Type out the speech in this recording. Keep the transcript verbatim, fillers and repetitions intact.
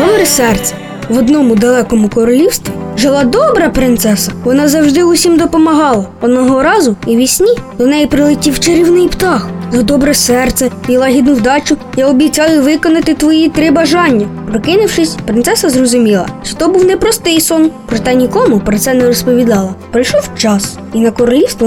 Добре серце. В одному далекому королівстві жила добра принцеса. Вона завжди усім допомагала. Одного разу і вісні до неї прилетів чарівний птах. За добре серце і лагідну вдачу я обіцяю виконати твої три бажання. Прокинувшись, принцеса зрозуміла, що то був непростий сон, проте нікому про це не розповідала. Пройшов час, і на королівство